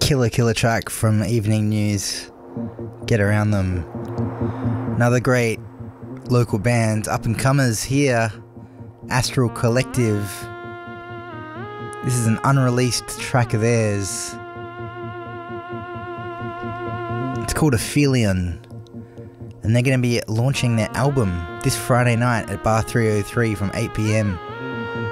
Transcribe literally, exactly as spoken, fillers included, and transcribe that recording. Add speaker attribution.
Speaker 1: killer, killer track from Evening News. Get Around Them. Another great local band, up and comers here, Astral Collective. This is an unreleased track of theirs. It's called Aphelion, and they're going to be launching their album this Friday night at Bar three oh three from eight p m.